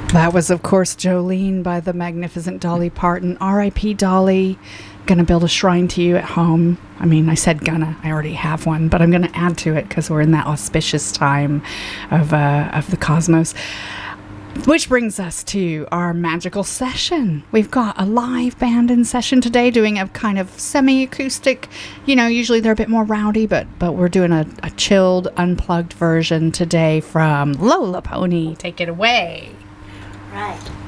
That was, of course, Jolene by the magnificent Dolly Parton. R.I.P. Dolly. Gonna build a shrine to you at home. I mean, I said gonna. I already have one, but I'm gonna add to it because we're in that auspicious time of the cosmos. Which brings us to our magical session. We've got a live band in session today doing a kind of semi-acoustic, usually they're a bit more rowdy, but we're doing a chilled, unplugged version today from Lola Pony. Take it away. Right.